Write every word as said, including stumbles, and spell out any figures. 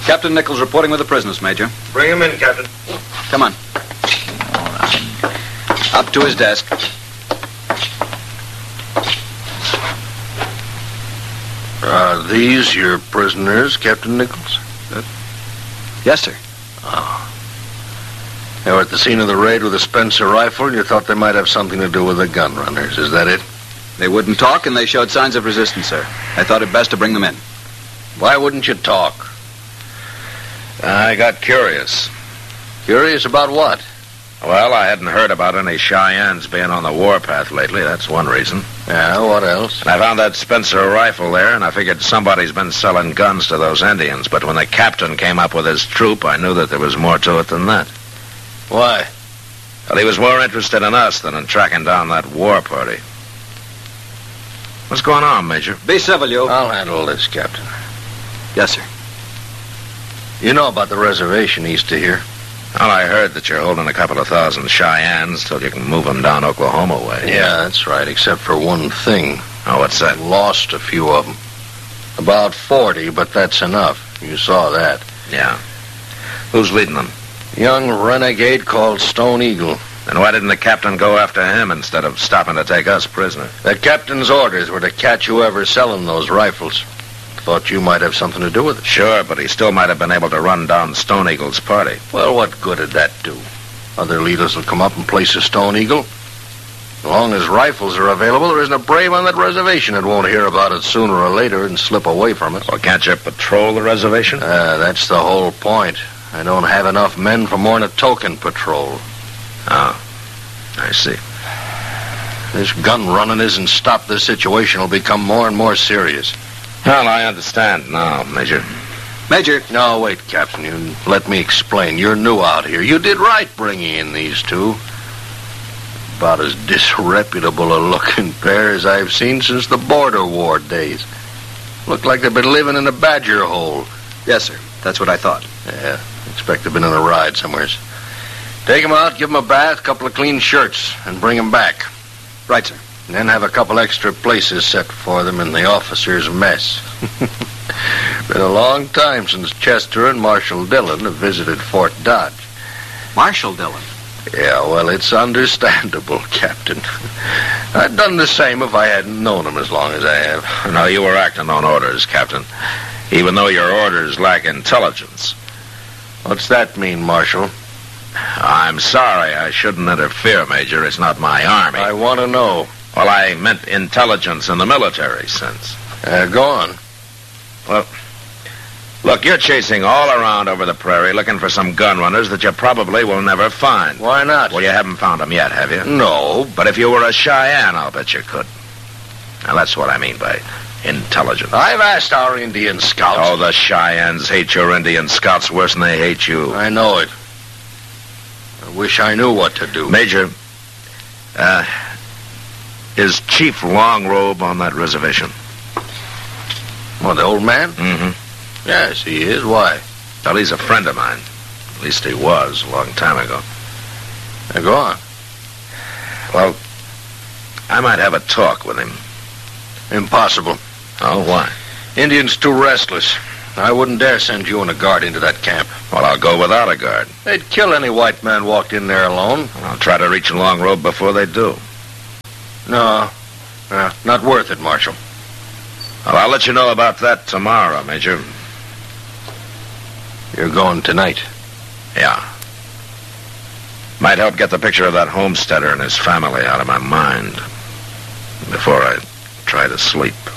Captain Nichols reporting with the prisoners, Major. Bring him in, Captain. Come on. Up to his desk. Are these your prisoners, Captain Nichols? Uh, yes, sir. Oh. They were at the scene of the raid with a Spencer rifle, and you thought they might have something to do with the gun runners. Is that it? They wouldn't talk, and they showed signs of resistance, sir. I thought it best to bring them in. Why wouldn't you talk? I got curious. Curious about what? Well, I hadn't heard about any Cheyennes being on the warpath lately. That's one reason. Yeah, what else? And I found that Spencer rifle there, and I figured somebody's been selling guns to those Indians. But when the captain came up with his troop, I knew that there was more to it than that. Why? Well, he was more interested in us than in tracking down that war party. What's going on, Major? Be civil, you. I'll handle this, Captain. Yes, sir. You know about the reservation east of here? Well, I heard that you're holding a couple of thousand Cheyennes till you can move them down Oklahoma way. Yeah, that's right, except for one thing. Oh, what's that? Lost a few of them. About forty, but that's enough. You saw that. Yeah. Who's leading them? Young renegade called Stone Eagle. Then why didn't the captain go after him instead of stopping to take us prisoner? The captain's orders were to catch whoever's selling those rifles. Thought you might have something to do with it. Sure, but he still might have been able to run down Stone Eagle's party. Well, what good did that do? Other leaders will come up in place of Stone Eagle. As long as rifles are available, there isn't a brave on that reservation that won't hear about it sooner or later and slip away from it. Well, can't you patrol the reservation? Uh, that's the whole point. I don't have enough men for more than a token patrol. Oh, I see. This gun running isn't stopped, this situation will become more and more serious. Well, I understand now, Major. Major. No, wait, Captain. You let me explain. You're new out here. You did right bringing in these two. About as disreputable a looking pair as I've seen since the border war days. Look like they've been living in a badger hole. Yes, sir. That's what I thought. Yeah, expect they've been on a ride somewheres. Take them out, give them a bath, a couple of clean shirts, and bring them back. Right, sir. And then have a couple extra places set for them in the officers' mess. Been a long time since Chester and Marshal Dillon have visited Fort Dodge. Marshal Dillon? Yeah, well, it's understandable, Captain. I'd done the same if I hadn't known him as long as I have. No, you were acting on orders, Captain. Even though your orders lack intelligence. What's that mean, Marshal? I'm sorry. I shouldn't interfere, Major. It's not my army. I want to know. Well, I meant intelligence in the military sense. Uh, go on. Well, look, you're chasing all around over the prairie looking for some gun runners that you probably will never find. Why not? Well, you haven't found them yet, have you? No. But if you were a Cheyenne, I'll bet you could. Now, that's what I mean by intelligence. I've asked our Indian scouts. Oh, the Cheyennes hate your Indian scouts worse than they hate you. I know it. I wish I knew what to do. Major, uh, is Chief Longrobe on that reservation? Oh, the old man? Mm-hmm. Yes, he is. Why? Well, he's a friend of mine. At least he was a long time ago. Now, go on. Well, I might have a talk with him. Impossible. Oh, why? Indians too restless. I wouldn't dare send you and a guard into that camp. Well, I'll go without a guard. They'd kill any white man walked in there alone. I'll try to reach Longrobe before they do. No, no, not worth it, Marshal. Well, I'll let you know about that tomorrow, Major. You're going tonight? Yeah. Might help get the picture of that homesteader and his family out of my mind before I try to sleep.